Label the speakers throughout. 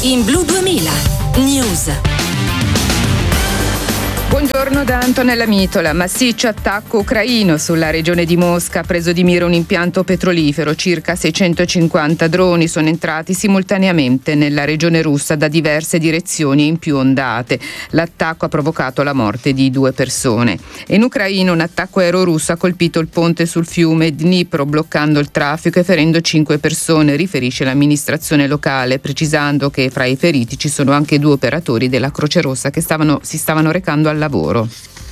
Speaker 1: In Blu 2000 News.
Speaker 2: Buongiorno da Antonella Mitola. Massiccio attacco ucraino sulla regione di Mosca, preso di mira un impianto petrolifero. Circa 650 droni sono entrati simultaneamente nella regione russa da diverse direzioni e in più ondate. L'attacco ha provocato la morte di 2 persone. In Ucraina un attacco aereo russo ha colpito il ponte sul fiume Dnipro, bloccando il traffico e ferendo 5 persone, riferisce l'amministrazione locale, precisando che fra i feriti ci sono anche 2 operatori della Croce Rossa che si stavano recando al lavoro.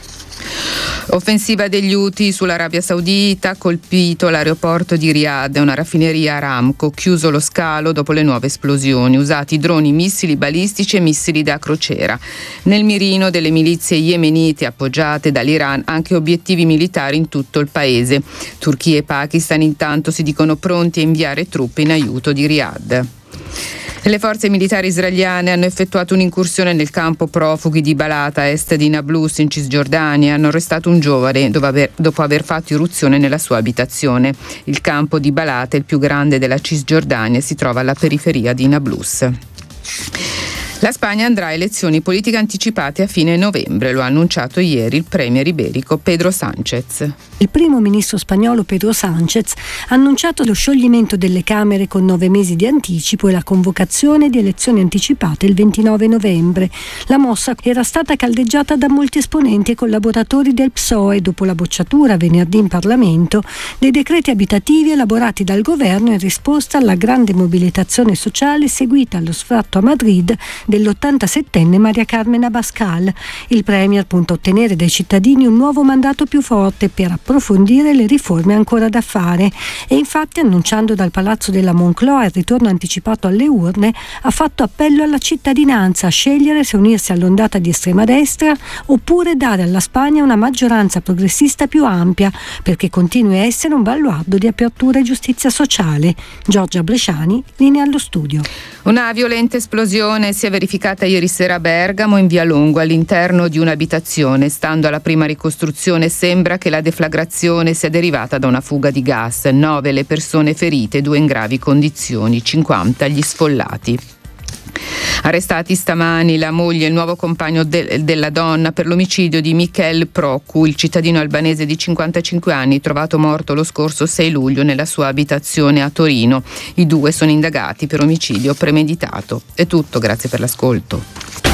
Speaker 2: Offensiva degli Houthi sull'Arabia Saudita, ha colpito l'aeroporto di Riyadh e una raffineria Aramco, chiuso lo scalo dopo le nuove esplosioni, usati droni, missili balistici e missili da crociera. Nel mirino delle milizie yemenite appoggiate dall'Iran anche obiettivi militari in tutto il paese. Turchia e Pakistan intanto si dicono pronti a inviare truppe in aiuto di Riyadh. Le forze militari israeliane hanno effettuato un'incursione nel campo profughi di Balata, a est di Nablus, in Cisgiordania. Hanno arrestato un giovane dopo aver fatto irruzione nella sua abitazione. Il campo di Balata, il più grande della Cisgiordania, si trova alla periferia di Nablus. La Spagna andrà a elezioni politiche anticipate a fine novembre, lo ha annunciato ieri il premier iberico Pedro Sánchez.
Speaker 3: Il primo ministro spagnolo Pedro Sánchez ha annunciato lo scioglimento delle Camere con 9 mesi di anticipo e la convocazione di elezioni anticipate il 29 novembre. La mossa era stata caldeggiata da molti esponenti e collaboratori del PSOE dopo la bocciatura venerdì in Parlamento dei decreti abitativi elaborati dal governo in risposta alla grande mobilitazione sociale seguita allo sfratto a Madrid dell'87enne Maria Carmen Abascal. Il premier punta a ottenere dai cittadini un nuovo mandato più forte per approfondire le riforme ancora da fare e infatti, annunciando dal Palazzo della Moncloa il ritorno anticipato alle urne, ha fatto appello alla cittadinanza a scegliere se unirsi all'ondata di estrema destra oppure dare alla Spagna una maggioranza progressista più ampia perché continui a essere un baluardo di apertura e giustizia sociale. Giorgia Bresciani, linea allo studio.
Speaker 2: Una violenta esplosione si è verificata ieri sera a Bergamo, in via Longo, all'interno di un'abitazione. Stando alla prima ricostruzione sembra che la deflagrazione sia derivata da una fuga di gas. 9 le persone ferite, 2 in gravi condizioni, 50 gli sfollati. Arrestati stamani la moglie e il nuovo compagno della donna per l'omicidio di Michel Procu, il cittadino albanese di 55 anni trovato morto lo scorso 6 luglio nella sua abitazione a Torino. I 2 sono indagati per omicidio premeditato. È tutto, grazie per l'ascolto.